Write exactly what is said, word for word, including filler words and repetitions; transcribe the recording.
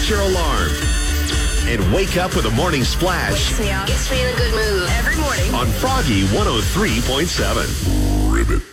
Set your alarm. And wake up with a morning splash. Wakes me up. Gets me in a good mood. Every morning. On Froggy one oh three point seven. Ribbit.